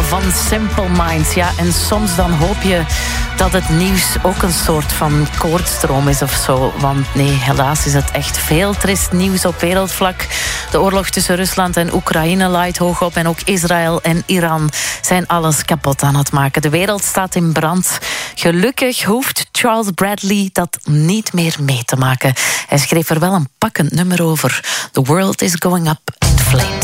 van Simple Minds. Ja, en soms dan hoop je dat het nieuws ook een soort van koortstroom is of zo. Want nee, helaas is het echt veel trist nieuws op wereldvlak. De oorlog tussen Rusland en Oekraïne laait hoog op. En ook Israël en Iran zijn alles kapot aan het maken. De wereld staat in brand. Gelukkig hoeft Charles Bradley dat niet meer mee te maken. Hij schreef er wel een pakkend nummer over. The world is going up in flames.